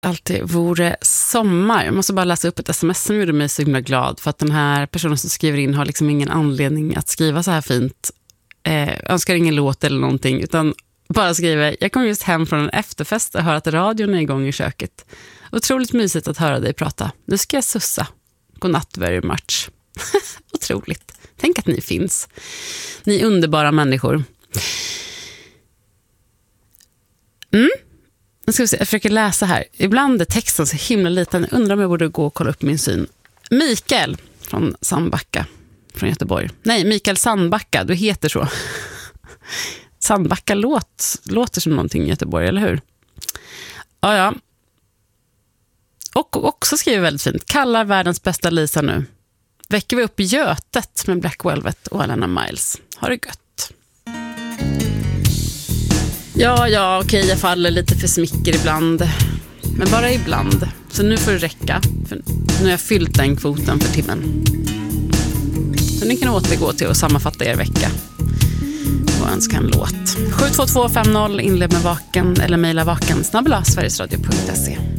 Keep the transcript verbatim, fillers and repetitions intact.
alltid vore sommar. Jag måste bara läsa upp ett sms som gjorde mig så himla glad, för att den här personen som skriver in har liksom ingen anledning att skriva så här fint. Eh, önskar ingen låt eller någonting, utan bara skriver: jag kom just hem från en efterfest och hör att radion är igång i köket. Otroligt mysigt att höra dig prata. Nu ska jag sussa. Godnatt very much. Otroligt. Tänk att ni finns. Ni är underbara människor. Mm. Nu ska vi se. Jag försöker läsa här. Ibland är texten så himla liten. Jag undrar om jag borde gå och kolla upp min syn. Mikael från Sandbacka. Från Göteborg. Nej, Mikael Sandbacka. Du heter så. Sandbacka låt, låter som någonting i Göteborg, eller hur? Ja, ja. Och också skriver väldigt fint. Kallar världens bästa Lisa nu. Väcker vi upp Götet med Black Velvet och Alana Miles. Har det gött. Ja, ja, okej, jag faller lite för smicker ibland. Men bara ibland. Så nu får det räcka. För nu har jag fyllt den kvoten för timmen. Så ni kan återgå till att sammanfatta er vecka. Och önska en låt. sju två två fem noll, inled med vaken eller mejla vaken snabbla sverigesradio punkt se.